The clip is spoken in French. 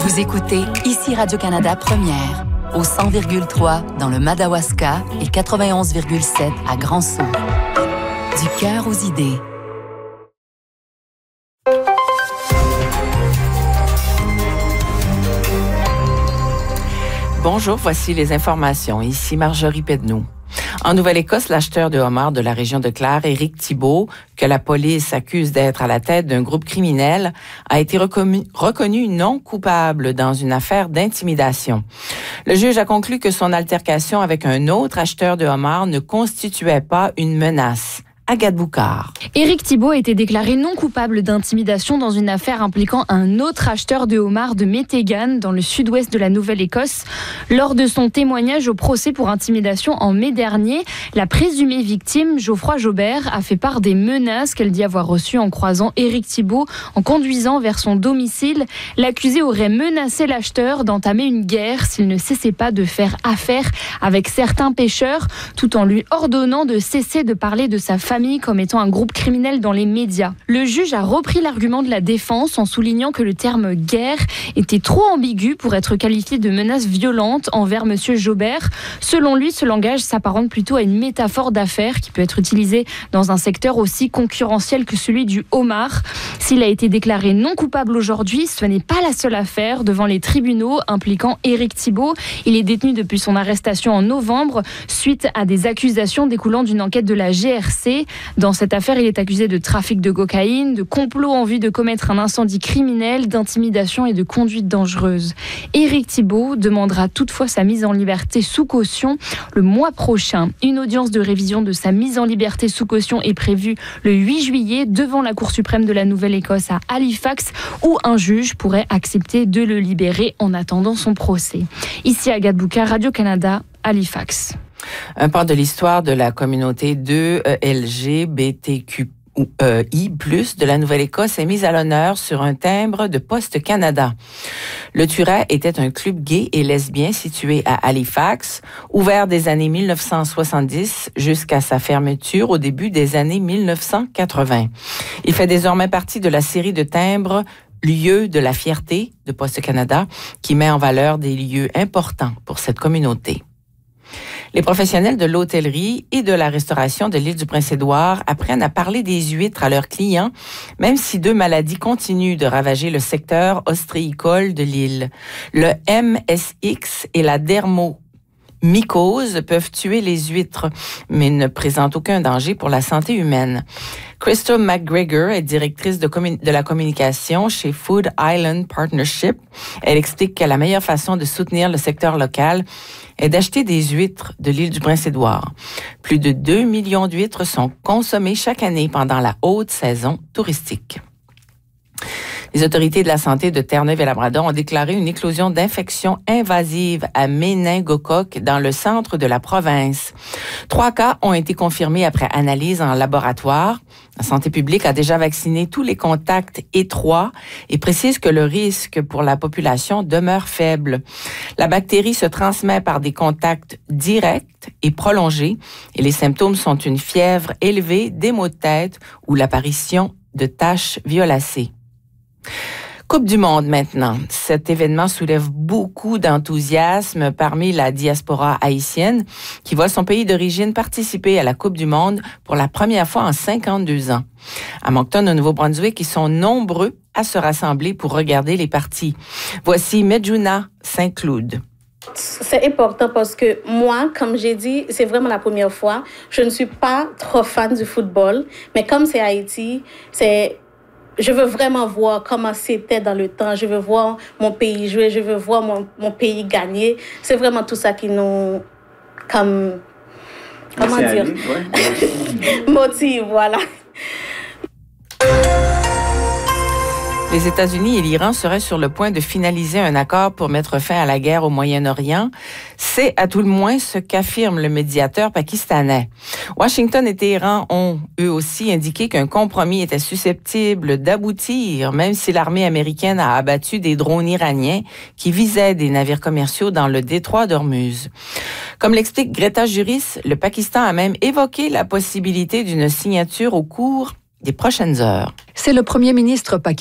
Vous écoutez ici Radio-Canada Première, au 100,3 dans le Madawaska et 91,7 à Grand-Sault. Du cœur aux idées. Bonjour, voici les informations. Ici Marjorie Pedneau. En Nouvelle-Écosse, l'acheteur de homards de la région de Clare, Éric Thibault, que la police accuse d'être à la tête d'un groupe criminel, a été reconnu non coupable dans une affaire d'intimidation. Le juge a conclu que son altercation avec un autre acheteur de homards ne constituait pas une menace. Agathe Boucard. Éric Thibault a été déclaré non coupable d'intimidation dans une affaire impliquant un autre acheteur de homards de Métégan, dans le sud-ouest de la Nouvelle-Écosse. Lors de son témoignage au procès pour intimidation en mai dernier, la présumée victime, Geoffroy Jobert, a fait part des menaces qu'elle dit avoir reçues en croisant Éric Thibault en conduisant vers son domicile. L'accusé aurait menacé l'acheteur d'entamer une guerre s'il ne cessait pas de faire affaire avec certains pêcheurs, tout en lui ordonnant de cesser de parler de sa famille comme étant un groupe criminel dans les médias. Le juge a repris l'argument de la défense en soulignant que le terme « guerre » était trop ambigu pour être qualifié de menace violente envers M. Jobert. Selon lui, ce langage s'apparente plutôt à une métaphore d'affaires qui peut être utilisée dans un secteur aussi concurrentiel que celui du homard. S'il a été déclaré non coupable aujourd'hui, ce n'est pas la seule affaire devant les tribunaux impliquant Éric Thibault. Il est détenu depuis son arrestation en novembre suite à des accusations découlant d'une enquête de la GRC. Dans cette affaire, il est accusé de trafic de cocaïne, de complot en vue de commettre un incendie criminel, d'intimidation et de conduite dangereuse. Éric Thibault demandera toutefois sa mise en liberté sous caution le mois prochain. Une audience de révision de sa mise en liberté sous caution est prévue le 8 juillet devant la Cour suprême de la Nouvelle-Écosse à Halifax, où un juge pourrait accepter de le libérer en attendant son procès. Ici Agathe Boucard, Radio-Canada, Halifax. Un pan de l'histoire de la communauté de LGBTQI+, de la Nouvelle-Écosse est mis à l'honneur sur un timbre de Poste Canada. Le Turet était un club gay et lesbien situé à Halifax, ouvert des années 1970 jusqu'à sa fermeture au début des années 1980. Il fait désormais partie de la série de timbres Lieux de la fierté de Poste Canada, qui met en valeur des lieux importants pour cette communauté. Les professionnels de l'hôtellerie et de la restauration de l'île du Prince-Édouard apprennent à parler des huîtres à leurs clients, même si 2 maladies continuent de ravager le secteur ostréicole de l'île. Le MSX et la dermomycose peuvent tuer les huîtres, mais ne présentent aucun danger pour la santé humaine. Crystal McGregor est directrice de la communication chez Food Island Partnership. Elle explique que la meilleure façon de soutenir le secteur local est d'acheter des huîtres de l'île du Prince-Édouard. Plus de 2 millions d'huîtres sont consommées chaque année pendant la haute saison touristique. Les autorités de la santé de Terre-Neuve et Labrador ont déclaré une éclosion d'infections invasives à méningocoque dans le centre de la province. 3 cas ont été confirmés après analyse en laboratoire. La santé publique a déjà vacciné tous les contacts étroits et précise que le risque pour la population demeure faible. La bactérie se transmet par des contacts directs et prolongés et les symptômes sont une fièvre élevée, des maux de tête ou l'apparition de taches violacées. Coupe du monde maintenant. Cet événement soulève beaucoup d'enthousiasme parmi la diaspora haïtienne qui voit son pays d'origine participer à la Coupe du monde pour la première fois en 52 ans. À Moncton, au Nouveau-Brunswick, ils sont nombreux à se rassembler pour regarder les parties. Voici Medjouna Saint-Cloud. C'est important parce que moi, comme j'ai dit, c'est vraiment la première fois. Je ne suis pas trop fan du football, mais comme c'est Haïti, je veux vraiment voir comment c'était dans le temps. Je veux voir mon pays jouer. Je veux voir mon pays gagner. C'est vraiment tout ça qui nous... comment dire? Motive, voilà. Les États-Unis et l'Iran seraient sur le point de finaliser un accord pour mettre fin à la guerre au Moyen-Orient. C'est à tout le moins ce qu'affirme le médiateur pakistanais. Washington et Téhéran ont, eux aussi, indiqué qu'un compromis était susceptible d'aboutir, même si l'armée américaine a abattu des drones iraniens qui visaient des navires commerciaux dans le détroit d'Ormuz. Comme l'explique Greta Juris, le Pakistan a même évoqué la possibilité d'une signature au cours des prochaines heures. C'est le premier ministre pakistanais